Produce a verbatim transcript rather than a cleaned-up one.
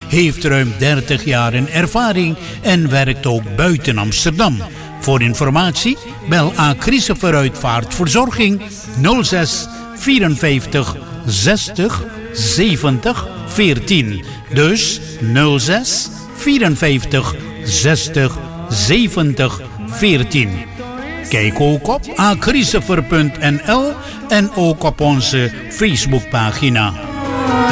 heeft ruim dertig jaar in ervaring en werkt ook buiten Amsterdam. Voor informatie bel Acrise Vooruitvaartverzorging nul zes vierenvijftig zestig zeventig veertien. Dus nul zes vierenvijftig zestig zeventig veertien. Kijk ook op acrisever punt n l en ook op onze Facebookpagina.